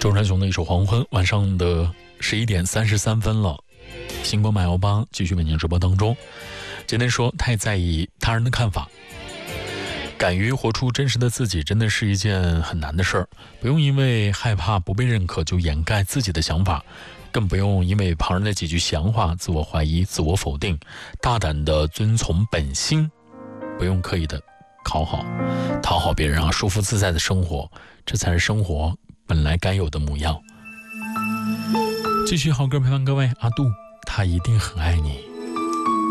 周传雄的一首《黄昏》，晚上的11点33分了。星光818继续为您直播当中。今天说太在意他人的看法，敢于活出真实的自己，真的是一件很难的事儿。不用因为害怕不被认可就掩盖自己的想法，更不用因为旁人的几句闲话自我怀疑、自我否定。大胆的遵从本心，不用刻意的讨好别人啊，舒服自在的生活，这才是生活本来该有的模样。继续好歌陪伴各位，阿杜，他一定很爱你。